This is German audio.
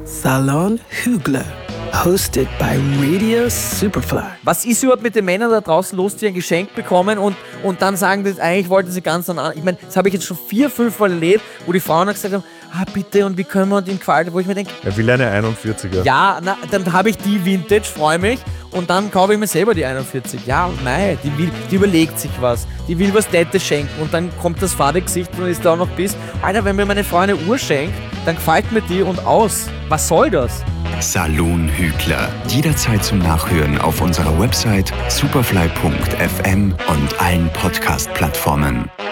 Salon Hügler, hosted by Radio Superfly. Was ist überhaupt mit den Männern da draußen los, die ein Geschenk bekommen und dann sagen, das, eigentlich wollten sie ganz an. Ich meine, das habe ich jetzt schon 4-5 Mal erlebt, wo die Frauen gesagt haben, bitte, und wie können wir den gefallen, wo ich mir denke, Er will eine 41er. ja, dann habe ich die Vintage, freue mich, und dann kaufe ich mir selber die 41. Ja, mei, die überlegt sich was, die will was Nettes schenken, und dann kommt das Vatergesicht und ist da auch noch bis, Alter, wenn mir meine Frau eine Uhr schenkt, dann gefällt mir die und aus. Was soll das? Salon Hügler. Jederzeit zum Nachhören auf unserer Website superfly.fm und allen Podcast-Plattformen.